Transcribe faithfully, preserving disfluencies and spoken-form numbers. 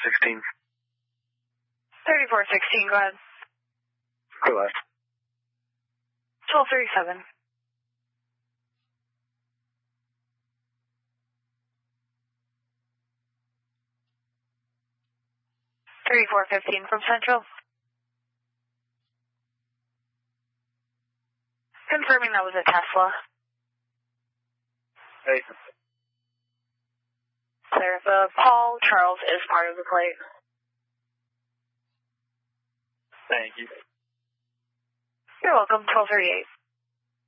sixteen. thirty-four sixteen, go ahead. Go left. twelve thirty-seven. thirty-four fifteen from Central. Confirming that was a Tesla. Hey. Sir, the Paul Charles is part of the plate. Thank you. You're welcome, twelve thirty-eight.